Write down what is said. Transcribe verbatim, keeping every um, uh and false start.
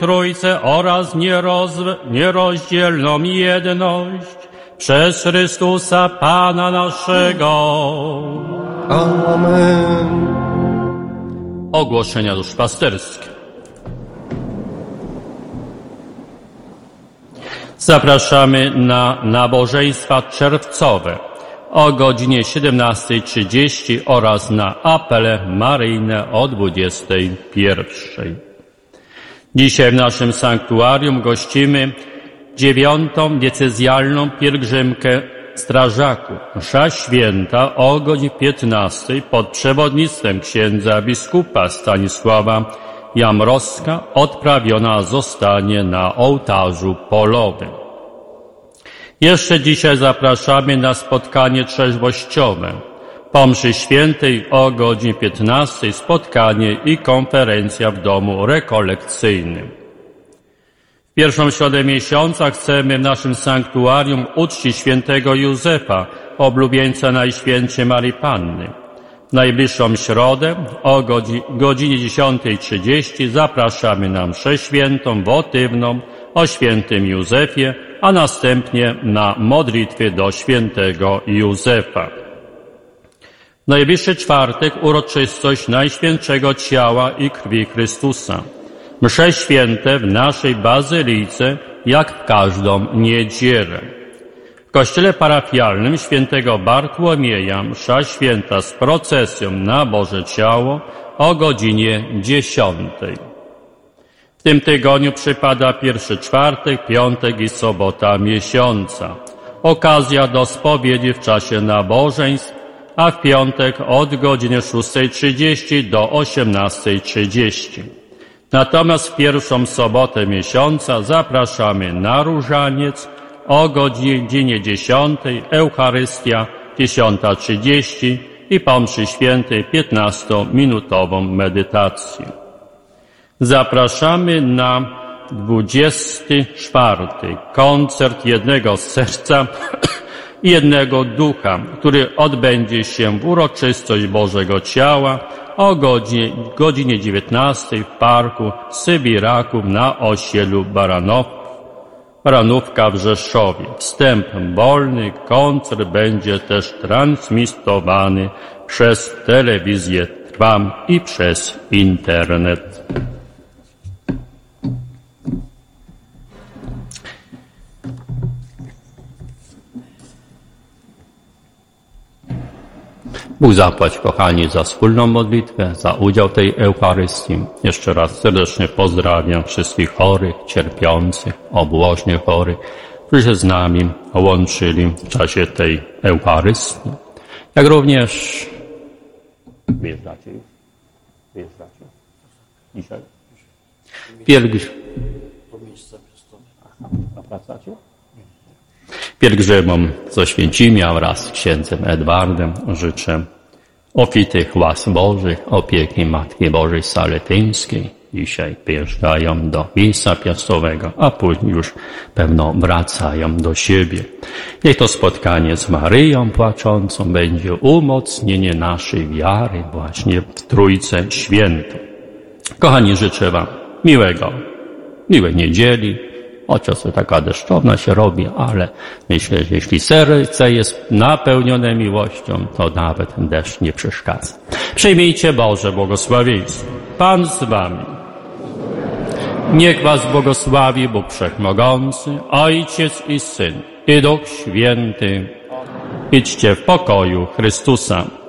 Trójcę oraz nierozw- nierozdzielną jedność przez Chrystusa Pana naszego. Amen. Ogłoszenia duszpasterskie. Zapraszamy na nabożeństwa czerwcowe o godzinie siedemnastej trzydzieści oraz na apele maryjne o dwudziestej pierwszej. Dzisiaj w naszym sanktuarium gościmy dziewiątą diecezjalną pielgrzymkę strażaków. Msza święta o godzinie piętnastej pod przewodnictwem księdza biskupa Stanisława Jamrowska odprawiona zostanie na ołtarzu polowym. Jeszcze dzisiaj zapraszamy na spotkanie trzeźwościowe. Po mszy świętej o godzinie piętnastej spotkanie i konferencja w domu rekolekcyjnym. W pierwszą środę miesiąca chcemy w naszym sanktuarium uczcić świętego Józefa, oblubieńca Najświętszej Maryi Panny. W najbliższą środę o godzinie dziesiątej trzydzieści zapraszamy na mszę świętą wotywną o świętym Józefie, a następnie na modlitwie do świętego Józefa. W najbliższy czwartek uroczystość Najświętszego Ciała i Krwi Chrystusa. Msze święte w naszej bazylice, jak w każdą niedzielę. W kościele parafialnym świętego Bartłomieja msza święta z procesją na Boże Ciało o godzinie dziesiątej. W tym tygodniu przypada pierwszy czwartek, piątek i sobota miesiąca. Okazja do spowiedzi w czasie nabożeństw, a w piątek od godziny szóstej trzydzieści do osiemnastej trzydzieści. Natomiast w pierwszą sobotę miesiąca zapraszamy na różaniec o godzinie dziesiątej, Eucharystia dziesiąta trzydzieści i po mszy świętej piętnastominutową medytację. Zapraszamy na dwudziesty czwarty koncert jednego serca i jednego ducha, który odbędzie się w uroczystość Bożego Ciała o godzinie, godzinie dziewiętnastej w parku Sybiraków na osiedlu Baranow, Baranówka w Rzeszowie. Wstęp wolny, koncert będzie też transmitowany przez telewizję Trwam i przez internet. Bóg zapłać, kochani, za wspólną modlitwę, za udział w tej Eucharystii. Jeszcze raz serdecznie pozdrawiam wszystkich chorych, cierpiących, obłożnie chorych, którzy się z nami łączyli w czasie tej Eucharystii. Jak również... Wyjeżdżacie już? Wyjeżdżacie? Dzisiaj? Pielgrzym... A wracacie? Pielgrzymom z Oświęcimia wraz z księdzem Edwardem życzę obfitych łask Bożych, opieki Matki Bożej Saletyńskiej. Dzisiaj wyjeżdżają do miejsca piastowego, a później już pewno wracają do siebie. Niech to spotkanie z Maryją Płaczącą będzie umocnienie naszej wiary właśnie w Trójcę Świętą. Kochani, życzę Wam miłego, miłej niedzieli. Chociaż to taka deszczowna się robi, ale myślę, że jeśli serce jest napełnione miłością, to nawet deszcz nie przeszkadza. Przyjmijcie Boże błogosławieństwo. Pan z wami. Niech was błogosławi Bóg Wszechmogący, Ojciec i Syn, i Duch Święty. Idźcie w pokoju Chrystusa.